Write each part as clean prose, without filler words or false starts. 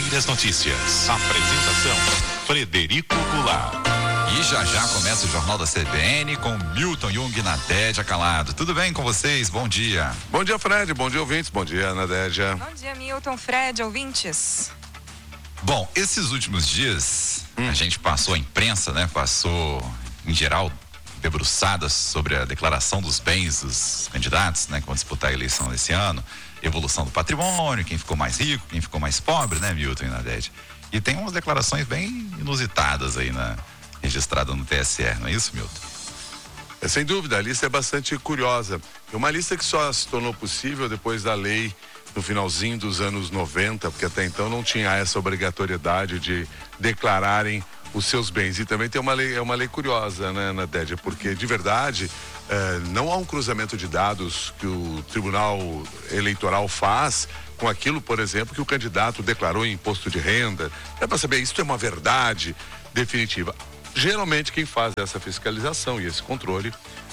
Primeiras Notícias. Apresentação: Frederico Goulart. E já começa o Jornal da CBN com Milton Jung e Nadédia Calado. Tudo bem com vocês? Bom dia. Bom dia, Fred. Bom dia, ouvintes. Bom dia, Nadédia. Bom dia, Milton, Fred, ouvintes. Bom, esses últimos dias a gente passou, a imprensa, né? Passou, em geral, debruçada sobre a declaração dos bens dos candidatos, né? Que vão disputar a eleição desse ano. Evolução do patrimônio, quem ficou mais rico, quem ficou mais pobre, né, Milton e Nadédia? E tem umas declarações bem inusitadas aí registrada no TSE, não é isso, Milton? Sem dúvida, a lista é bastante curiosa. É uma lista que só se tornou possível depois da lei no finalzinho dos anos 90, porque até então não tinha essa obrigatoriedade de declararem os seus bens. E também tem uma lei curiosa, né, Nadédia? Porque, de verdade, não há um cruzamento de dados que o Tribunal Eleitoral faz com aquilo, por exemplo, que o candidato declarou em imposto de renda. É para saber, isso é uma verdade definitiva. Geralmente quem faz essa fiscalização e esse controle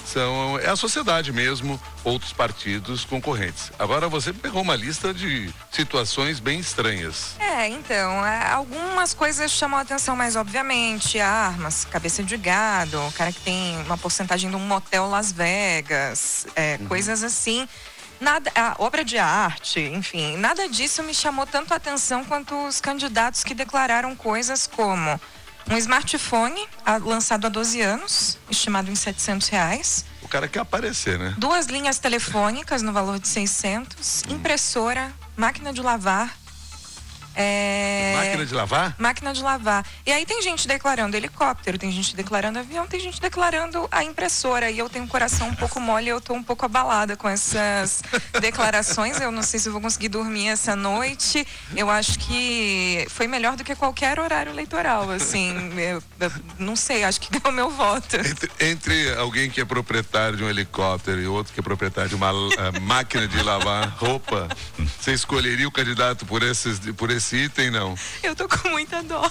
é a sociedade mesmo, outros partidos concorrentes. Agora você pegou uma lista de situações bem estranhas. Então, algumas coisas chamam a atenção, mas obviamente, armas, cabeça de gado, o cara que tem uma porcentagem de um motel Las Vegas, coisas assim. Nada, obra de arte, enfim, nada disso me chamou tanto a atenção quanto os candidatos que declararam coisas como um smartphone lançado há 12 anos, estimado em R$700. O cara quer aparecer, né? 2 linhas telefônicas no valor de 600, impressora, máquina de lavar. Máquina de lavar? Máquina de lavar. E aí tem gente declarando helicóptero, tem gente declarando avião, tem gente declarando a impressora. E eu tenho um coração um pouco mole, eu tô um pouco abalada com essas declarações. Eu não sei se eu vou conseguir dormir essa noite. Eu acho que foi melhor do que qualquer horário eleitoral, assim. Eu não sei, acho que deu o meu voto. Entre alguém que é proprietário de um helicóptero e outro que é proprietário de uma máquina de lavar roupa, você escolheria o candidato por esse item, não? Eu tô com muita dó.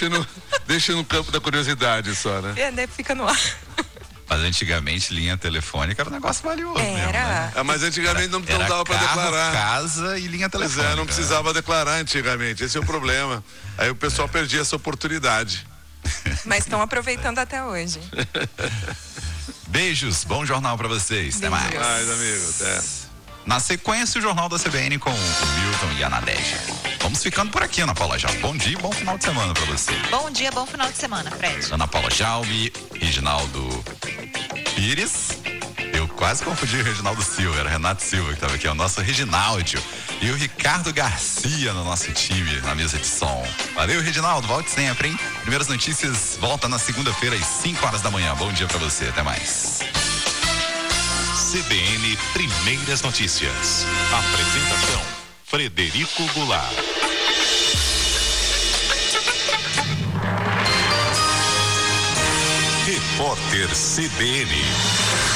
Deixa no campo da curiosidade só, né? Fica no ar. Mas antigamente linha telefônica era um negócio valioso mesmo, né? Mas antigamente não dava para declarar. Casa e linha telefônica. Não precisava declarar antigamente, esse é o problema. Aí o pessoal perdia essa oportunidade. Mas estão aproveitando até hoje. Beijos, bom jornal para vocês. Até mais. Amigo, até. Na sequência, o Jornal da CBN com o Milton e a Nadédia. Vamos ficando por aqui, Ana Paula Jalbi. Bom dia, bom final de semana pra você. Bom dia, bom final de semana, Fred. Ana Paula Jalbi, Reginaldo Pires. Eu quase confundi o Reginaldo Silva, era Renato Silva que estava aqui, é o nosso Reginaldo. E o Ricardo Garcia no nosso time, na mesa de som. Valeu, Reginaldo, volte sempre, hein? Primeiras Notícias volta na segunda-feira às 5 horas da manhã. Bom dia pra você, até mais. CBN Primeiras Notícias. Apresentação: Frederico Goulart. Repórter CBN.